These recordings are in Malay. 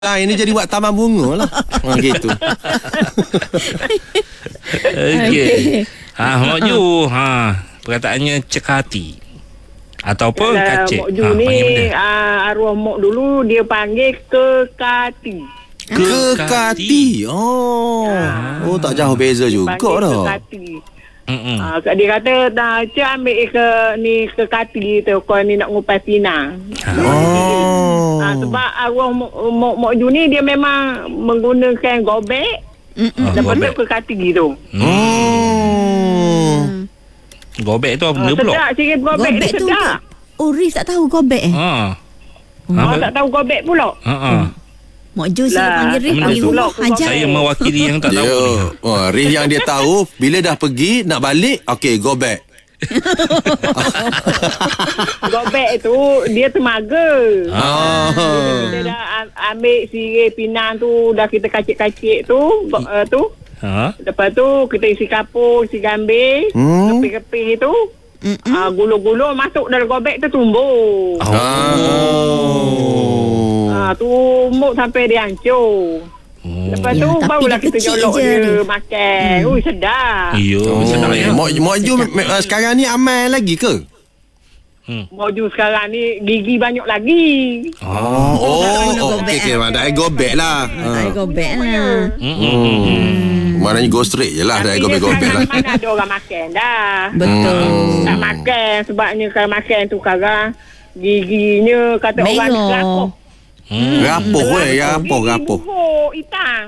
Ini jadi buat taman bunga lah. Gitu. Okey. Mak Ju, perkataannya cekati ataupun kacik. Mok Ju ni arwah Mok dulu dia panggil kekati. Kekati. Oh, tak jauh beza juga dah. Kekati. Dia kata cik ambil ke kati tu kau ni nak ngupas pinang. Sebab arwah Mok Ju ni dia memang menggunakan gobek. Lepas tu ke kati tu. Gobek tu apa benda pula? Sedap sikit gobek ni tu. sedap. Oh, Rif tak tahu gobek Tak tahu gobek pula. Mak Ju sikit panggil Rif, panggil rumah hajar. Saya mewakili yang tak tahu ni. Rif yang dia tahu, bila dah pergi nak balik, okey, go back. Gobek tu dia temaga. Kita dah ambil sirih pinang tu, dah kita kacik-kacik tu. Lepas tu kita isi kapur, isi gambir, kepih-kepih tu. Gulung-gulung masuk dalam gobek tu tumbuh. Tumbuk sampai dia hancur. Lepas tu barulah kita jolok dia makan. Sedap. Ya, sedap ya. Mak Ju sekarang ni amal lagi ke? Mak Ju sekarang ni gigi banyak lagi. Okey, dah gobek lah. Gobek lah. Maknanya go straight je lah. Dah gobek-gobek lah. Mana ada orang makan dah. Betul. Tak makan sebabnya kalau makan tu sekarang giginya kata orang rapuh. Rapuh. Hitam.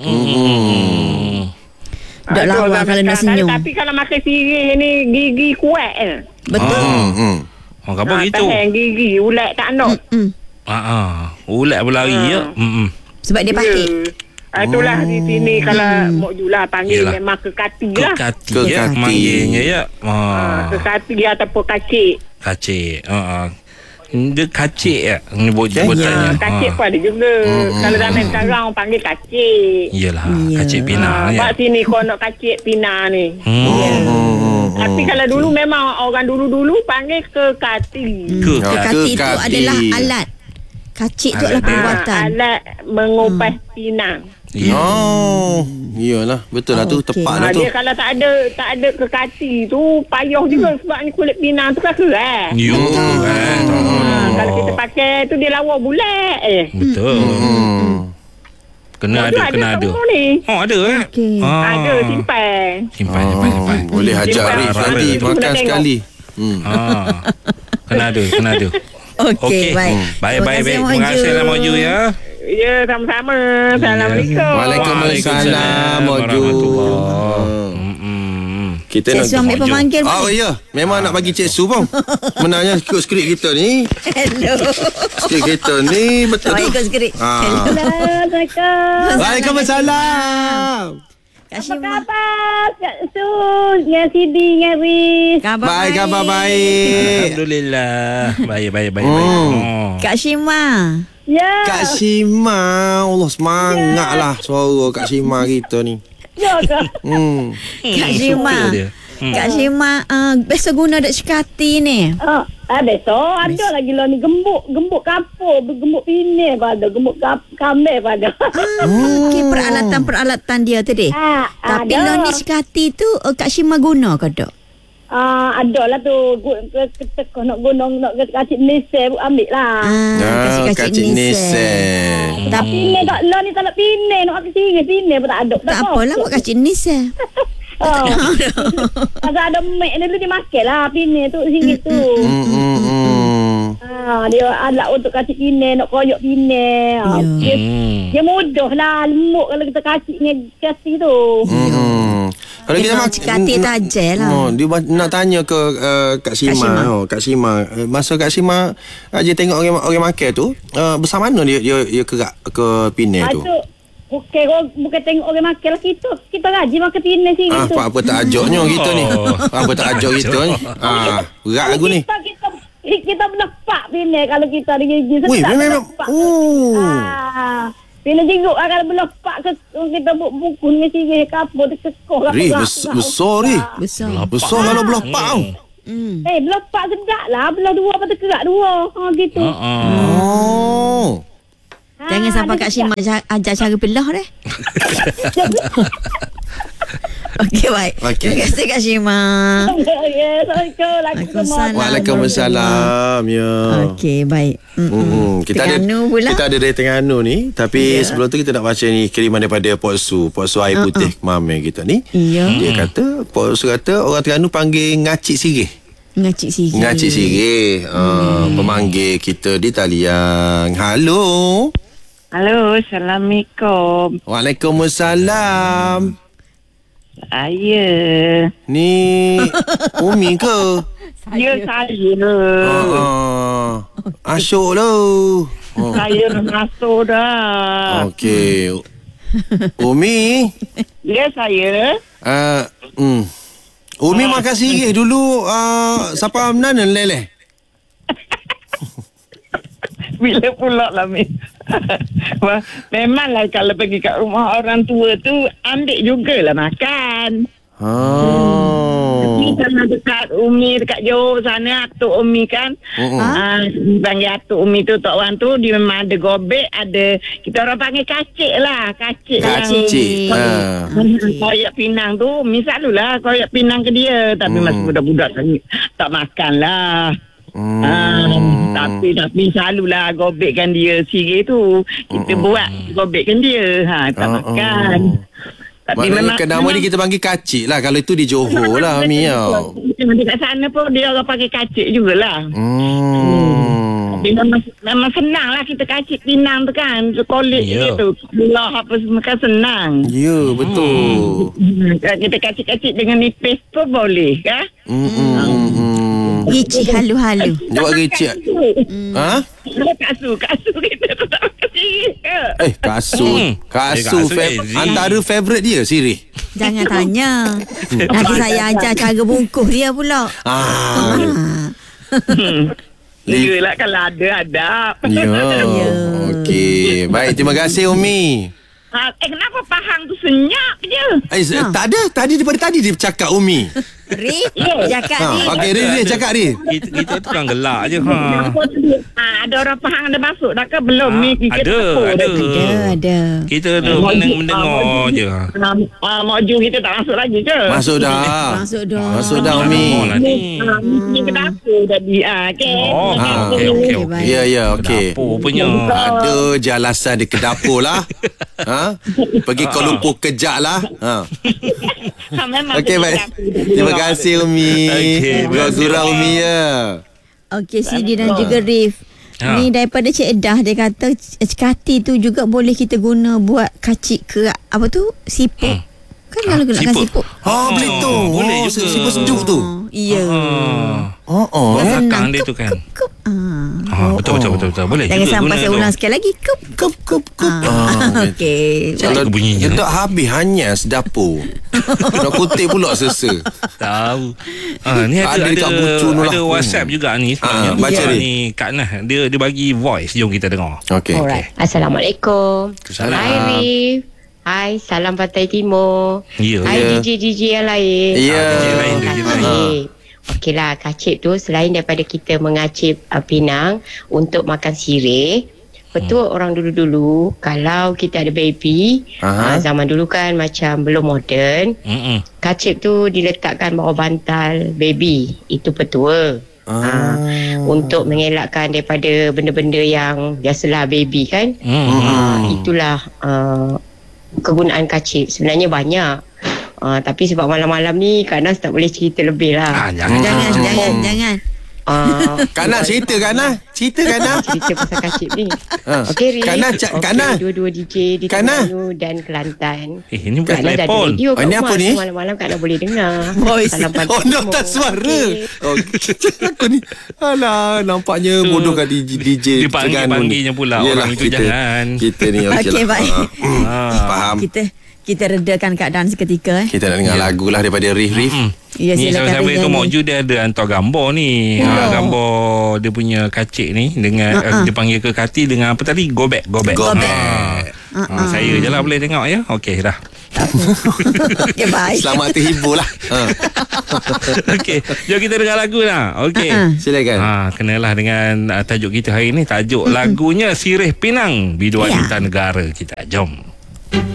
Tak lawa kalau nak senyum. Tapi kalau makan sirih ni gigi kuat. Betul. Apa gitu? Tahan gigi ulat tak nak. Ulat berlari ya. Sebab dia pakit. Itulah di sini kalau Mok Ju lah panggil memang kekati lah. Kekati ya panggilnya ya. Kekati ataupun kacik. Kacik. Dia kacik ya nyebutannya. Kacik pun ada juga. Kalau zaman sekarang orang panggil kacik. Iyalah, kacik pinang ya. Sebab sini kau nak kacik pinang ni. Tapi kalau dulu memang orang dulu panggil kekati. Kekati itu adalah alat. Kacik tu adalah perbuatan. Alat mengupas pinang. Iyalah, betul lah tu, tepat lah tu. Dia kalau tak ada kekati tu payah juga sebab ni kulit pinang tu kan keras. Kalau kita pakai tu dia lawa bulat. Betul. Kena ada. Ada ada simpan. Boleh hajar Rif nanti makan sekali. Kena ada. Okey, baik. Baik. Terima kasih lah Mak Ju ya. Ya, sama-sama. Assalamualaikum. Waalaikumsalam Mak Ju. Kita Cik Su ambil pemanggil. Ya. Memang nak bagi Cik Su pun. Menanya ikut skrip kita ni. Hello. Skrip kita ni betul tu. Ikut skrip. Assalamualaikum. Waalaikumsalam. Apa khabar Kak Su? Dengan Sidi, dengan Riz. Baik, khabar baik. Alhamdulillah. Baik. Kak Shima. Ya. Kak Shima. Allah, semangat lah suara Kak Shima kita ni. Ya ke? Kak Shima. Kak Shima, biasa guna dek sekati ni. Besok ada lagi lah ni gembuk kapur, gembuk pinir pada, gembuk kambing pada. Okey, peralatan dia tadi. Tapi lah ni sekati tu Kak Shima guna ke tak? Ada lah tu. Kita nak guna nak kacik nisai ambil lah. Kacik nisai. Tapi pinir tak lah ni tak nak pinir. Nak kasi pinir pun tak ada. Tak apalah buat kacik nisai. Masa ada mek ni dulu dia makan lah pinir tu singgit tu. Dia alat untuk kacik pinir, nak koyok pinir. Dia mudah lah, lemuk kalau kita kacik ni kasi tu. Kalau kita kati tajam lah. Dia nak tanya ke Kak Shima. Kak Shima, masa Kak Shima dia tengok orang makan tu, besar mana dia kerak ke pinir tu? Bukan tengok orang makan lah, kita rajin makan pinir sini tu. Apa tak ajaknya kita ni? Apa tak ajak kita ni? Berat aku ni. Kita melepak pinir kalau kita ada gigi. Memang. Pinir jeruk kalau melepak kita buku dengan sirih kapur dia kekoh. Besar ni. Besar kalau melepak tau. Melepak sedap lah. Belah dua patut kerak dua. Gitu. Jangan sampai Kak Syima ajar cara belah dah. Okey, baik. Terima kasih Kak Syima. Assalamualaikum. Waalaikumsalam. Ya. Okey, baik. Kita ada dari Terengganu ni, tapi sebelum tu kita nak baca ni kiriman daripada Pok Su air putih mame kita ni. Dia kata, Pok Su kata orang Terengganu panggil ngacik sirih. Ngacik sirih. Pemanggil kita di talian. Halo. Assalamualaikum. Waalaikumsalam. Saya. Ni Umi ke? Ya, saya. Asyik lah. Saya dah masuk dah. Okey. Umi. Ya, saya. Umi makan sirih dulu. Siapa mana leleh? Bila pula lah memanglah kalau pergi kat rumah orang tua tu ambil jugalah makan. Tapi sana dekat Umi, dekat Johor sana, Atuk Umi kan. Panggil Atuk Umi tu, Tok Wan tu, dia memang ada gobek, ada, kita orang panggil kacik lah. Kacik. Koyak pinang tu, Umi selalulah koyak pinang ke dia. Tapi masih budak-budak tak makan lah. Tapi selalulah gobekkan dia sirih tu. Kita buat gobekkan dia. Tak makan. Tapi memang nama ni kita panggil kacik lah. Kalau itu di Johor lah, Umi tau. Dekat sana pun dia orang panggil kacik jugalah. Tapi memang senang lah kita kacik pinang tu kan. Kolik dia tu. Belah apa semua kan senang. Ya, betul. Kita kacik-kacik dengan nipis pun boleh kan. Ricik halu-halu. Dia buat ricik. Kasu kita tu tak makan sirih ke? Kasu antara favourite dia sirih. Jangan tanya. Nanti saya ajar cara bungkus dia pula. Yelah kalau ada. Ya. Okey. Baik, terima kasih Umi. Kenapa Pahang tu senyap je? Tak ada. Daripada tadi dia cakap Umi. Rif, cakap Rif. Okey, Rif cakap Rif. Kita tu kan gelak je. Ada orang Pahang dah masuk dah ke belum ni? Ada. Kita tu mendengar je. Mak Ju kita tak masuk lagi ke? Masuk dah Umi. Ni ke dapur tadi. Okey. Ya, okey. Dapur punya. Ada je alasan dia ke dapur lah. Pergi Kuala Lumpur kejap lah. Okey, baik. Terima kasih Umi. Gurau Umi ya. Okey, Sidi dan juga Rif. Ni daripada Cik Edah, dia kata kati tu juga boleh kita guna buat kacik kerak. Apa tu? Siput. Kan kalau gunakan siput. Boleh tu. Boleh juga. Siput sejuk tu. Ya. Belakang dia tu kan. Betul. Boleh jangan juga sampai saya guna ulang sekali lagi. Kup. Okey. Kalau bunyinya tak habis hanya sedapur. Nak kutip pula sesa. Tahu. Ni ada WhatsApp juga ni sebenarnya. Baca ni Kak Nah, dia bagi voice. Jom kita dengar. Okey. Alright. Assalamualaikum. Hai Rif. Hai, salam Pantai Timur. Hai DJ yang lain. DJ lain. Okeylah, kacip tu selain daripada kita mengacip pinang untuk makan sirih, betul orang dulu-dulu kalau kita ada baby, zaman dulu kan macam belum moden, kacip tu diletakkan bawah bantal baby. Itu betul. Untuk mengelakkan daripada benda-benda yang biasalah baby kan. Itulah kegunaan kacip. Sebenarnya banyak. Tapi sebab malam-malam ni Kak Nas tak boleh cerita lebih lah. Jangan. Kak Nas cerita Cerita pasal kacip ni. Okey, Rif. Kak Nas dua-dua DJ di Terengganu dan Kelantan. Ini bukan telefon. Ini apa ni? Malam-malam Kak Nas boleh dengar. Voice. Notas suara. Aku ni. Alah, nampaknya bodoh kat DJ. Dipanggilnya pula. Orang itu jangan. Kita ni okey baik. Faham. Kita redakan keadaan seketika. Kita nak dengar lagu lah daripada Rif. Ya, ni sama-sama itu Mak Ju dia ada hantar gambar ni. Gambar dia punya kacik ni dengan dia panggil ke kati dengan apa tadi? Gobek. Saya je lah boleh tengok ya. Okey dah. aku. Okay, baik. Selamat terhibur lah. Okey, jom kita dengar lagu lah. Okey. Silakan. Kenalah dengan tajuk kita hari ni. Tajuk lagunya Sirih Pinang, Biduan Intan Negara kita. Jom.